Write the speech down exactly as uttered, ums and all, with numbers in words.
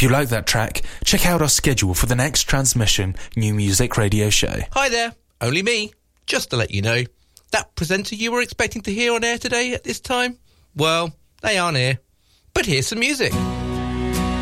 If you like that track, check out our schedule for the next transmission, New Music Radio Show. Hi there, only me. Just to let you know, that presenter you were expecting to hear on air today at this time, well, they aren't here. But here's some music.